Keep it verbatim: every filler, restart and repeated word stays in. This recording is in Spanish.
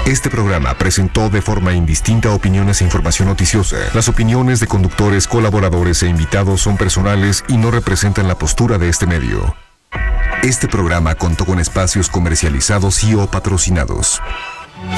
Este programa presentó de forma indistinta opiniones e información noticiosa. Las opiniones de conductores, colaboradores e invitados son personales y no representan la postura de este medio. Este programa contó con espacios comercializados y o patrocinados.